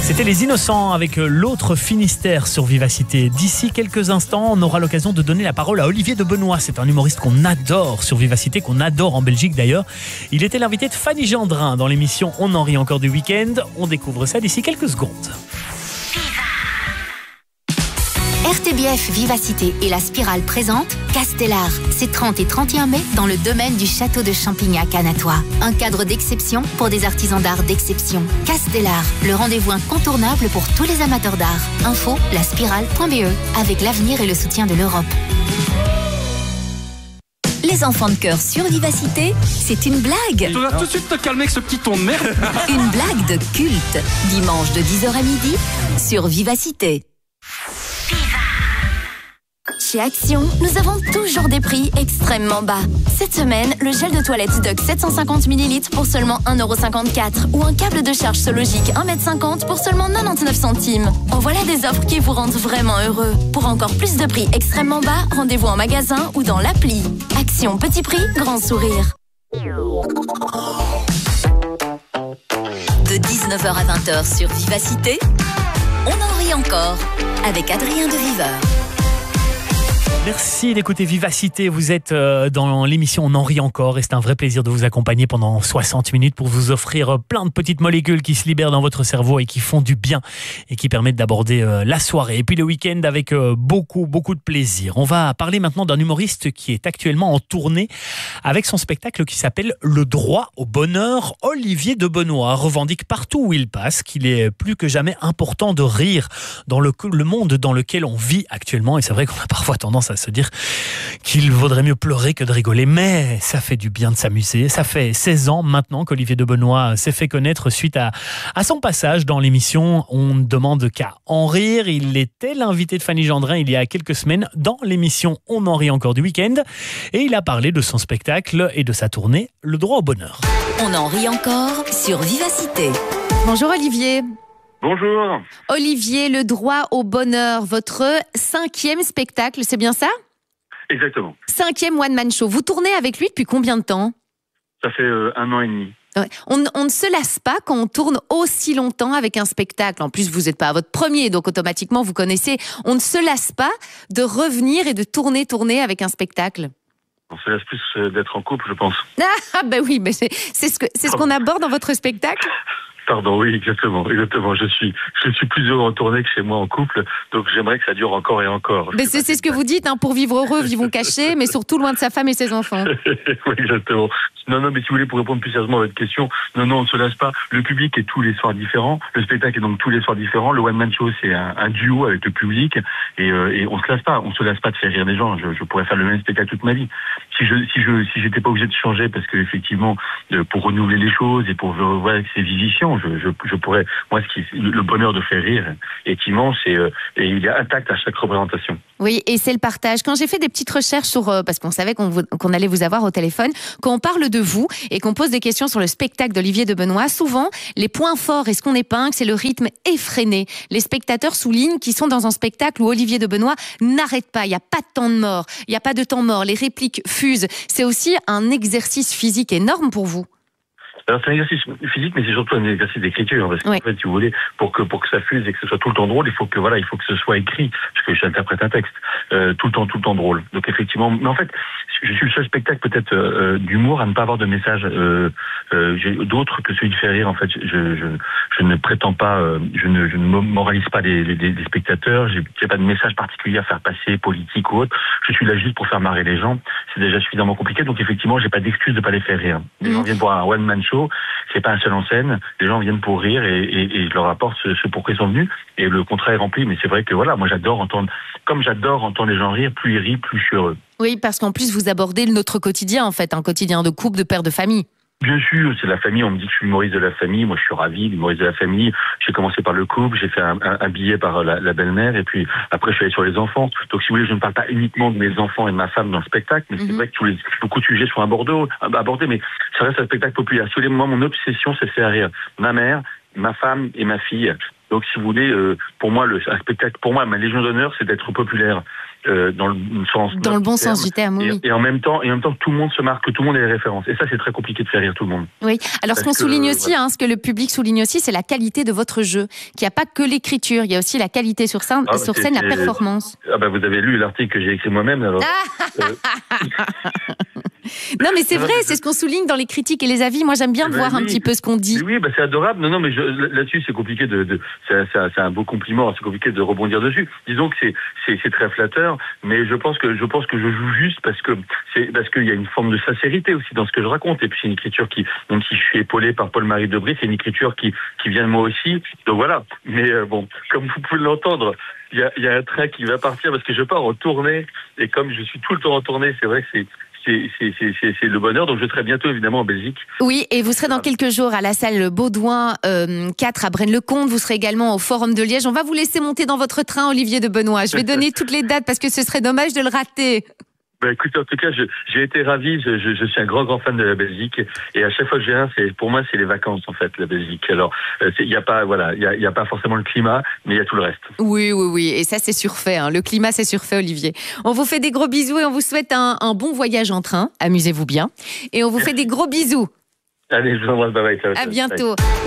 C'était Les Innocents avec l'autre Finistère sur Vivacité. D'ici quelques instants, on aura l'occasion de donner la parole à Olivier de Benoît. C'est un humoriste qu'on adore sur Vivacité, qu'on adore en Belgique d'ailleurs. Il était l'invité de Fanny Gendrin dans l'émission On en rit encore du week-end. On découvre ça d'ici quelques secondes. RTBF Vivacité et La Spirale présentent Castellar. C'est 30 et 31 mai dans le domaine du château de Champignac à Natois. Un cadre d'exception pour des artisans d'art d'exception. Castellar, le rendez-vous incontournable pour tous les amateurs d'art. Info, laspirale.be, avec l'avenir et le soutien de l'Europe. Les enfants de cœur sur Vivacité, c'est une blague. Tu vas tout de suite te calmer avec ce petit ton de merde. Une blague de culte. Dimanche de 10h à midi sur Vivacité. Chez Action, nous avons toujours des prix extrêmement bas. Cette semaine, le gel de toilette Duck 750 ml pour seulement 1,54€ ou un câble de charge Sologique 1,50 m pour seulement 99 centimes. En voilà des offres qui vous rendent vraiment heureux. Pour encore plus de prix extrêmement bas, rendez-vous en magasin ou dans l'appli. Action, petit prix, grand sourire. De 19h à 20h sur Vivacité, on en rit encore avec Adrien de Viveur. Merci d'écouter Vivacité. Vous êtes dans l'émission On en rit encore et c'est un vrai plaisir de vous accompagner pendant 60 minutes pour vous offrir plein de petites molécules qui se libèrent dans votre cerveau et qui font du bien et qui permettent d'aborder la soirée et puis le week-end avec beaucoup de plaisir. On va parler maintenant d'un humoriste qui est actuellement en tournée avec son spectacle qui s'appelle Le droit au bonheur. Olivier de Benoît revendique partout où il passe qu'il est plus que jamais important de rire dans le monde dans lequel on vit actuellement et c'est vrai qu'on a parfois tendance à se dire qu'il vaudrait mieux pleurer que de rigoler, mais ça fait du bien de s'amuser. Ça fait 16 ans maintenant qu'Olivier de Benoît s'est fait connaître suite à son passage dans l'émission On ne demande qu'à en rire. Il était l'invité de Fanny Gendrin il y a quelques semaines dans l'émission On en rit encore du week-end et il a parlé de son spectacle et de sa tournée Le droit au bonheur. On en rit encore sur Vivacité. Bonjour Olivier. Bonjour. Olivier, Le droit au bonheur, votre 5e spectacle, c'est bien ça ? Exactement. 5e one-man show. Vous tournez avec lui depuis combien de temps ? Ça fait 1 an et demi. Ouais. On ne se lasse pas quand on tourne aussi longtemps avec un spectacle. En plus, vous n'êtes pas à votre premier, donc automatiquement, vous connaissez. On ne se lasse pas de revenir et de tourner avec un spectacle. On se lasse plus d'être en couple, je pense. Ah ben oui, mais c'est ce qu'on aborde dans votre spectacle. Pardon, oui, exactement. Je suis plus heureux en tournée que chez moi en couple, donc j'aimerais que ça dure encore et encore. Mais c'est ce que vous dites, hein, pour vivre heureux, vivons cachés, mais surtout loin de sa femme et ses enfants. Oui, exactement. Non, mais si vous voulez, pour répondre plus sérieusement à votre question, non, on ne se lasse pas. Le public est tous les soirs différent. Le spectacle est donc tous les soirs différent. Le one-man show, c'est un duo avec le public et on se lasse pas. On se lasse pas de faire rire les gens. Je pourrais faire le même spectacle toute ma vie. Si j'étais pas obligé de changer parce que effectivement, pour renouveler les choses et pour voir que c'est vivifiant, je pourrais, moi, le bonheur de faire rire est immense et il est intact à chaque représentation. Oui, et c'est le partage. Quand j'ai fait des petites recherches parce qu'on savait qu'on allait vous avoir au téléphone, quand on parle de vous et qu'on pose des questions sur le spectacle d'Olivier de Benoît, souvent, les points forts et ce qu'on épingle, c'est le rythme effréné. Les spectateurs soulignent qu'ils sont dans un spectacle où Olivier de Benoît n'arrête pas. Il n'y a pas de temps de mort. Il n'y a pas de temps mort. Les répliques fusent. C'est aussi un exercice physique énorme pour vous. Alors c'est un exercice physique, mais c'est surtout un exercice d'écriture, parce qu'en fait, si vous voulez, pour que ça fuse et que ce soit tout le temps drôle, il faut que ce soit écrit, parce que j'interprète un texte, tout le temps drôle. Donc effectivement, mais en fait, je suis le seul spectacle peut-être d'humour à ne pas avoir de message. J'ai d'autres que celui de faire rire. En fait, je ne prétends pas, je ne moralise pas des spectateurs. J'ai pas de message particulier à faire passer, politique ou autre. Je suis là juste pour faire marrer les gens. C'est déjà suffisamment compliqué, donc effectivement, j'ai pas d'excuse de pas les faire rire. Les gens viennent voir un one man show. C'est pas un seul en scène. Les gens viennent pour rire et je leur apporte ce pourquoi ils sont venus. Et le contrat est rempli. Mais c'est vrai que voilà, moi j'adore entendre les gens rire. Plus ils rient, plus je suis heureux. Oui, parce qu'en plus vous abordez notre quotidien en fait, un quotidien de couple, de père, de famille. Bien sûr, c'est la famille. On me dit que je suis humoriste de la famille. Moi, je suis ravi, l'humoriste de la famille. J'ai commencé par le couple, j'ai fait un billet par la belle-mère, et puis après, je suis allé sur les enfants. Donc, si vous voulez, je ne parle pas uniquement de mes enfants et de ma femme dans le spectacle, mais c'est vrai que beaucoup de sujets sont abordés, mais ça reste un spectacle populaire. Si vous voulez, moi, mon obsession, c'est de faire rire ma mère, ma femme et ma fille. Donc, si vous voulez, pour moi, un spectacle, ma Légion d'honneur, c'est d'être populaire. dans le sens. Dans le bon sens du terme, oui. Et en même temps, tout le monde se marque, que tout le monde ait les références. Et ça, c'est très compliqué de faire rire tout le monde. Oui. Alors, ce qu'on souligne aussi, ce que le public souligne aussi, c'est la qualité de votre jeu. Qu'il n'y a pas que l'écriture, il y a aussi la qualité sur scène, la performance. Ah bah, vous avez lu l'article que j'ai écrit moi-même, alors. Non, mais c'est vrai, c'est ce qu'on souligne dans les critiques et les avis. Moi, j'aime bien voir un petit peu ce qu'on dit. Oui, c'est adorable. Non, mais là-dessus, c'est compliqué c'est un beau compliment. C'est compliqué de rebondir dessus. Disons que c'est très flatteur, mais je pense que je joue juste parce qu'il y a une forme de sincérité aussi dans ce que je raconte. Et puis c'est une écriture qui, même si je suis épaulé par Paul-Marie Debré, c'est une écriture qui vient de moi aussi. Donc voilà. Mais bon, comme vous pouvez l'entendre, il y a un train qui va partir parce que je pars en tournée. Et comme je suis tout le temps en tournée, c'est vrai que c'est le bonheur, donc je serai bientôt évidemment en Belgique. Oui, et vous serez dans quelques jours à la salle Baudouin 4 à Braine-le-Comte, vous serez également au Forum de Liège. On va vous laisser monter dans votre train, Olivier de Benoît. Je vais donner toutes les dates parce que ce serait dommage de le rater. Écoute, en tout cas, j'ai été ravi. Je suis un grand fan de la Belgique, et à chaque fois que je viens, pour moi, c'est les vacances en fait, la Belgique. Alors, il y a pas forcément le climat, mais il y a tout le reste. Oui, et ça c'est surfait. Le climat c'est surfait, Olivier. On vous fait des gros bisous et on vous souhaite un bon voyage en train. Amusez-vous bien, et on vous fait des gros bisous. Allez, je vous embrasse. Bye bye. À bientôt.